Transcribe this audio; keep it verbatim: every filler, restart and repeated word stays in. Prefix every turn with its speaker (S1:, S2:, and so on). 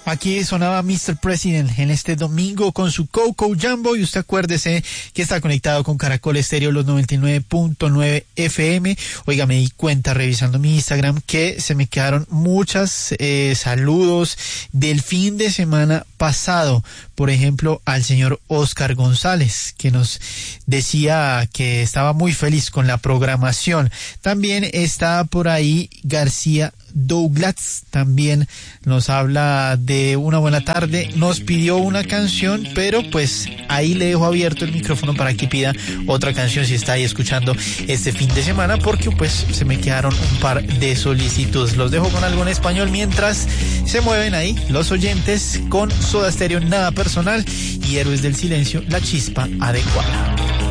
S1: Aquí sonaba míster President en este domingo con su Coco Jumbo, y usted acuérdese que está conectado con Caracol Estéreo los noventa y nueve punto nueve F M. Oiga, me di cuenta revisando mi Instagram que se me quedaron muchas eh, saludos del fin de semana pasado. Por ejemplo, al señor Oscar González, que nos decía que estaba muy feliz con la programación. También está por ahí García Douglas, también nos habla de una buena tarde, nos pidió una canción, pero pues ahí le dejo abierto el micrófono para que pida otra canción si está ahí escuchando este fin de semana, porque pues se me quedaron un par de solicitudes. Los dejo con algo en español mientras se mueven ahí los oyentes con Soda Stereo, Nada Personal, y Héroes del Silencio, La Chispa Adecuada.